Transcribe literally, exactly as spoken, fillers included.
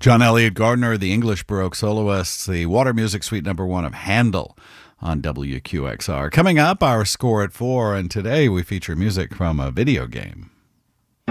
John Elliott Gardner, the English Baroque soloists, the Water Music Suite number one of Handel on W Q X R. Coming up, our score at four, and today we feature music from a video game.